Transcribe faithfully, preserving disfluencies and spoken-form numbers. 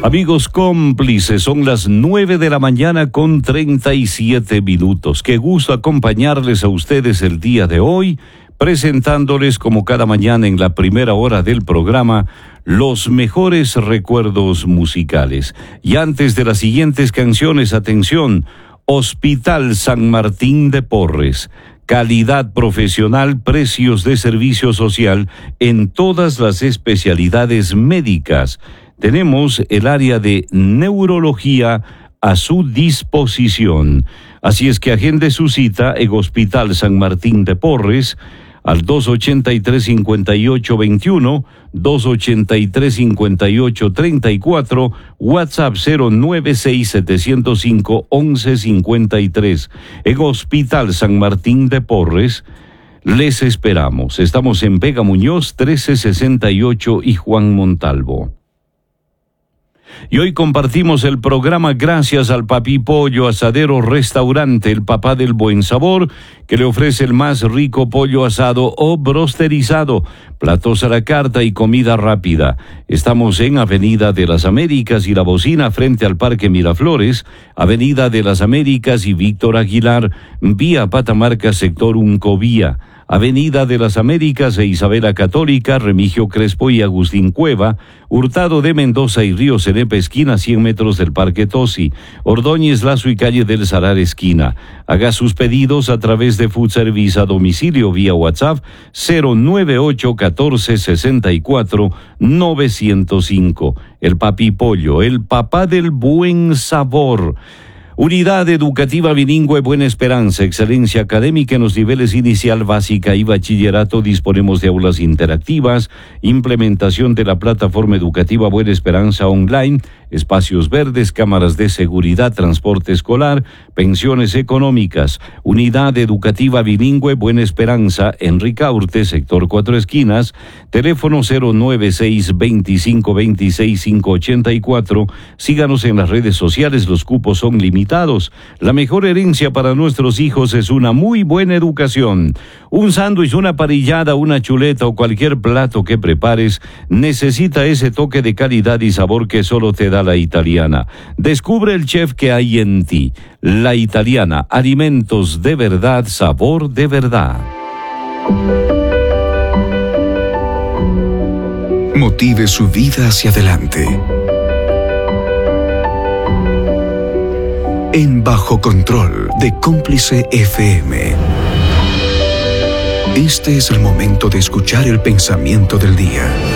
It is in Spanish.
Amigos cómplices, son las nueve de la mañana con treinta y siete minutos. Qué gusto acompañarles a ustedes el día de hoy, presentándoles como cada mañana en la primera hora del programa los mejores recuerdos musicales. Y antes de las siguientes canciones, atención, Hospital San Martín de Porres. Calidad profesional, precios de servicio social en todas las especialidades médicas. Tenemos el área de neurología a su disposición. Así es que agende su cita en Hospital San Martín de Porres al dos ochenta y tres, cincuenta y ocho veintiuno, dos ochenta y tres, cincuenta y ocho treinta y cuatro, WhatsApp cero nueve seis, siete cero cinco, once cincuenta y tres. En Hospital San Martín de Porres les esperamos. Estamos en Vega Muñoz trece sesenta y ocho y Juan Montalvo. Y hoy compartimos el programa gracias al Papi Pollo Asadero Restaurante, el papá del buen sabor, que le ofrece el más rico pollo asado o brosterizado, platos a la carta y comida rápida. Estamos en Avenida de las Américas y La Bocina, frente al Parque Miraflores, Avenida de las Américas y Víctor Aguilar, vía Patamarca, sector Uncovía. Avenida de las Américas e Isabela Católica, Remigio Crespo y Agustín Cueva, Hurtado de Mendoza y Río Cenepa esquina, cien metros del Parque Tosi, Ordóñez Lazo y Calle del Salar esquina. Haga sus pedidos a través de Food Service a domicilio vía WhatsApp cero nueve ocho uno cuatro seis cuatro nueve cero cinco. El Papi Pollo, el papá del buen sabor. Unidad Educativa Bilingüe Buena Esperanza, excelencia académica en los niveles inicial, básica y bachillerato. Disponemos de aulas interactivas, implementación de la plataforma educativa Buena Esperanza online, espacios verdes, cámaras de seguridad, transporte escolar, pensiones económicas. Unidad Educativa Bilingüe Buena Esperanza, en Ricaurte, sector Cuatro Esquinas, teléfono cero nueve seis, veinticinco veintiséis, quinientos ochenta y cuatro. Síganos en las redes sociales, los cupos son limitados. La mejor herencia para nuestros hijos es una muy buena educación. Un sándwich, una parrillada, una chuleta o cualquier plato que prepares necesita ese toque de calidad y sabor que solo te da La Italiana. Descubre el chef que hay en ti. La Italiana, alimentos de verdad, sabor de verdad. Motive su vida hacia adelante. En Bajo Control de Cómplice F M. Este es el momento de escuchar el pensamiento del día.